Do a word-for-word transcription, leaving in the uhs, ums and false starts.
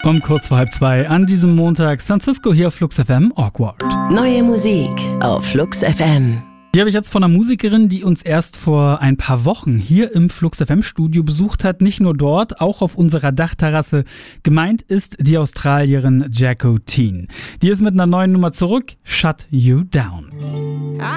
Um kurz vor halb zwei an diesem Montag San Cisco hier auf Flux F M Awkward. Neue Musik auf Flux F M. Die habe ich jetzt von einer Musikerin, die uns erst vor ein paar Wochen hier im Flux F M Studio besucht hat. Nicht nur dort, auch auf unserer Dachterrasse. Gemeint ist die Australierin Jacko Teen. Die ist mit einer neuen Nummer zurück, Shut You Down.